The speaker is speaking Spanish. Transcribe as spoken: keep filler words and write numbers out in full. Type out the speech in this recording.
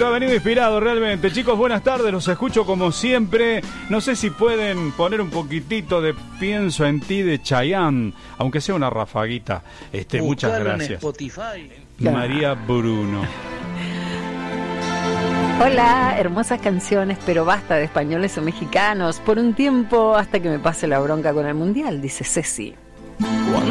Lamento, ha venido inspirado realmente. Chicos, buenas tardes, los escucho como siempre. No sé si pueden poner un poquitito de Pienso en ti de Chayanne, aunque sea una rafaguita. Este, muchas gracias. En Spotify. María Bruno. Hola, hermosas canciones, pero basta de españoles o mexicanos. Por un tiempo, hasta que me pase la bronca con el mundial, dice Ceci. Cuando